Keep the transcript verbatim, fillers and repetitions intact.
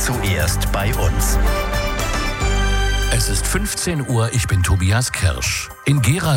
zuerst bei uns. Es ist fünfzehn Uhr, ich bin Tobias Kirsch. In Gera